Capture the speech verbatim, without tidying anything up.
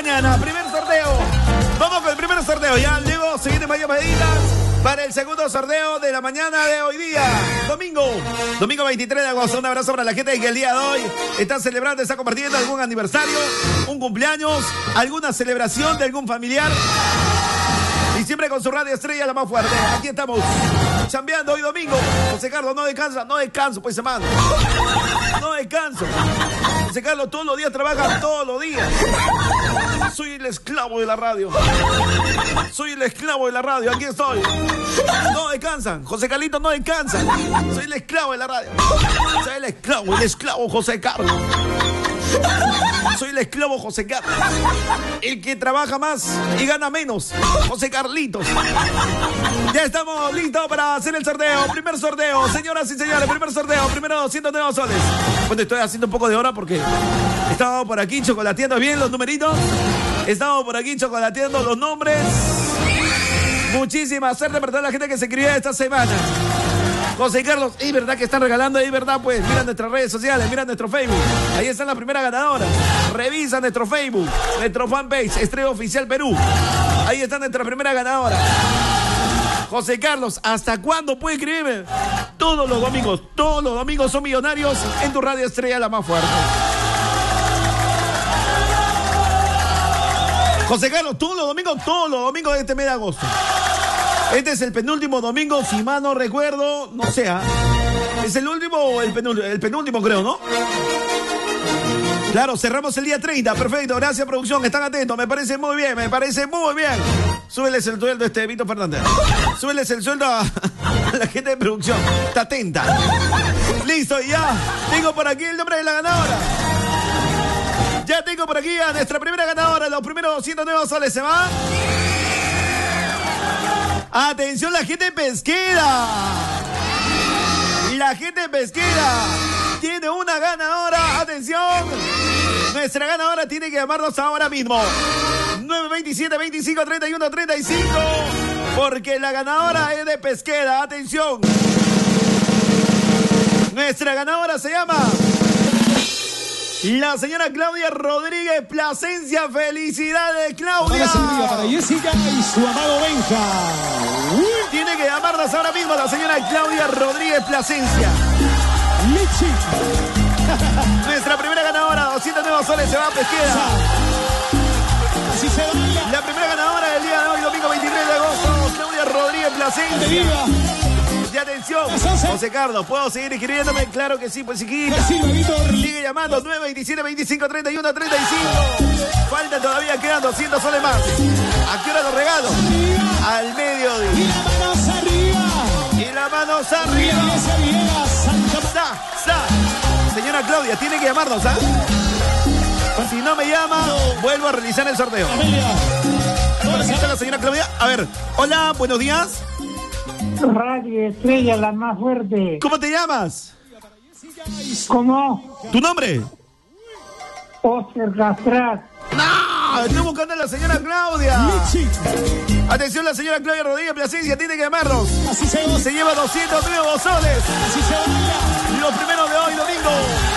mañana. Primer sorteo. Vamos con el primer sorteo. Ya luego se vienen varias medidas para el segundo sorteo de la mañana de hoy día. Domingo. Domingo veintitrés de agosto. Un abrazo para la gente que el día de hoy está celebrando, está compartiendo algún aniversario, un cumpleaños, alguna celebración de algún familiar. Y siempre con su radio estrella la más fuerte. Aquí estamos, chambeando hoy domingo. José Carlos, no descansa, no descanso, pues hermano. No descanso. José Carlos todos los días trabaja, todos los días. Soy el esclavo de la radio. Soy el esclavo de la radio, aquí estoy. No descansan, José Carlito no descansa. Soy el esclavo de la radio. Soy el esclavo, el esclavo José Carlos. Soy el esclavo José Carlos. El que trabaja más y gana menos, José Carlitos. Ya estamos listos para hacer el sorteo. Primer sorteo, señoras y señores, primer sorteo. Primero doscientos nuevos soles. Bueno, estoy haciendo un poco de hora porque estamos por aquí chocolateando bien los numeritos. Estamos por aquí chocolateando los nombres. Muchísima suerte para toda la gente que se escribió esta semana. José Carlos, es verdad que están regalando, es verdad, pues. Mira nuestras redes sociales, mira nuestro Facebook. Ahí está la primera ganadora. Revisa nuestro Facebook, nuestro fanpage, Estrella Oficial Perú. Ahí está nuestra primera ganadora. José Carlos, ¿hasta cuándo puede escribirme? Todos los domingos, todos los domingos son millonarios en tu radio estrella la más fuerte. José Carlos, todos los domingos, todos los domingos de este mes de agosto. Este es el penúltimo domingo, si mal no recuerdo, no sé, ¿eh? ¿Es el último o el penúltimo? El penúltimo creo, ¿no? Claro, cerramos el día treinta, perfecto, gracias producción, están atentos, me parece muy bien, me parece muy bien. Súbeles el sueldo a este Vito Fernández. Súbeles el sueldo a, a la gente de producción, está atenta. Listo, ya, tengo por aquí el nombre de la ganadora. Ya tengo por aquí a nuestra primera ganadora, los primeros doscientos nuevos soles, ¿se va? Atención la gente pesquera. La gente pesquera tiene una ganadora. Atención. Nuestra ganadora tiene que llamarnos ahora mismo. nueve veintisiete, veinticinco, treinta y uno, treinta y cinco. Porque la ganadora es de pesquera. Atención. Nuestra ganadora se llama la señora Claudia Rodríguez Plasencia. Felicidades, Claudia. Una alegría para Jessica y su amado Benja. Uy, tiene que llamarnos ahora mismo la señora Claudia Rodríguez Plasencia. Lichi. Nuestra primera ganadora, doscientos nuevos soles, se va a Pesquera. Así se baila. La primera ganadora del día de hoy, domingo veintitrés de agosto, Claudia Rodríguez Plasencia. Y atención, José Carlos, ¿puedo seguir escribiéndome? Claro que sí, pues chiquita. Sigue llamando, nueve veintisiete, veinticinco, treinta y uno, treinta y cinco. Falta todavía, quedan doscientos soles más. ¿A qué hora los regalo? Al mediodía. Y las manos arriba. Y las manos arriba. Sa, sa. Señora Claudia, tiene que llamarnos, ¿ah? Si no me llama, vuelvo a realizar el sorteo. ¿Aquí está la señora Claudia? A ver, hola, buenos días. Radio Estrella, la más fuerte. ¿Cómo te llamas? ¿Cómo? ¿Tu nombre? Oscar Castrat. ¡No! Estoy buscando a la señora Claudia. Atención, la señora Claudia Rodríguez Plasencia tiene que llamarnos. Así se, se lleva doscientos nuevos soles. Así se baila. Los primeros de hoy, domingo.